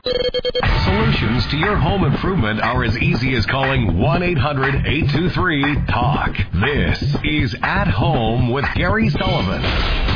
Solutions to your home improvement are as easy as calling 1-800-823-TALK. This is At Home with Gary Sullivan.